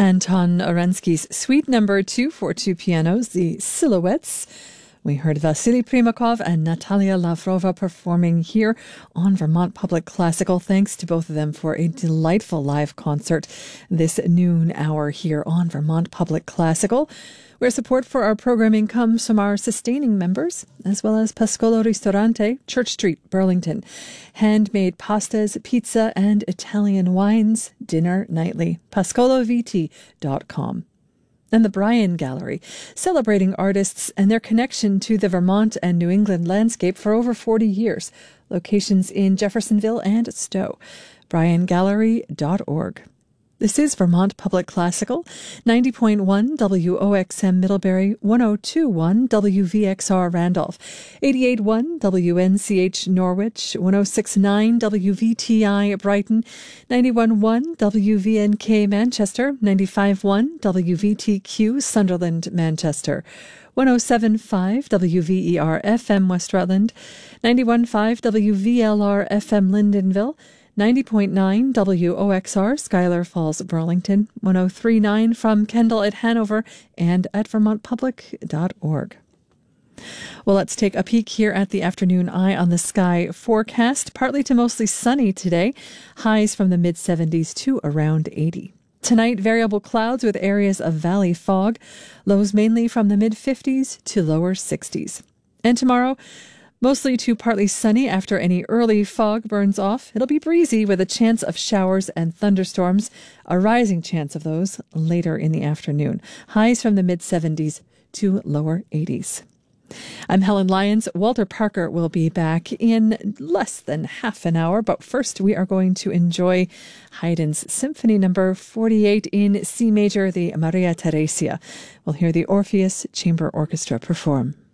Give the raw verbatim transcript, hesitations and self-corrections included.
Anton Orensky's Suite Number Two for two pianos, the Silhouettes. We heard Vasily Primakov and Natalia Lavrova performing here on Vermont Public Classical. Thanks to both of them for a delightful live concert this noon hour here on Vermont Public Classical, where support for our programming comes from our sustaining members, as well as Pascolo Ristorante, Church Street, Burlington. Handmade pastas, pizza, and Italian wines. Dinner nightly. pascolo v t dot com. And the Bryan Gallery, celebrating artists and their connection to the Vermont and New England landscape for over forty years. Locations in Jeffersonville and Stowe. bryan gallery dot org. This is Vermont Public Classical, ninety point one W O X M Middlebury, one oh two point one W V X R Randolph, eighty-eight point one W N C H Norwich, one oh six point nine W V T I Brighton, ninety-one point one W V N K Manchester, ninety-five point one W V T Q Sunderland Manchester, one oh seven point five W V E R F M West Rutland, ninety-one point five W V L R F M Lyndonville, ninety point nine W O X R Schuyler Falls, Burlington, one oh three point nine from Kendall at Hanover, and at vermont public dot org. Well, let's take a peek here at the afternoon eye on the sky forecast. Partly to mostly sunny today. Highs from the mid seventies to around eighty. Tonight, variable clouds with areas of valley fog. Lows mainly from the mid fifties to lower sixties. And tomorrow, mostly to partly sunny after any early fog burns off. It'll be breezy with a chance of showers and thunderstorms, a rising chance of those later in the afternoon. Highs from the mid seventies to lower eighties. I'm Helen Lyons. Walter Parker will be back in less than half an hour, but first we are going to enjoy Haydn's Symphony Number forty-eight in C major, the Maria Theresia. We'll hear the Orpheus Chamber Orchestra perform.